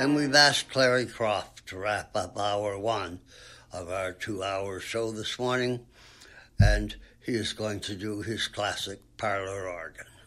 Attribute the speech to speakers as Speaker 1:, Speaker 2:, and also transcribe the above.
Speaker 1: And we've asked Clary Croft to wrap up hour one of our 2-hour show this morning, and he is going to do his classic parlor organ.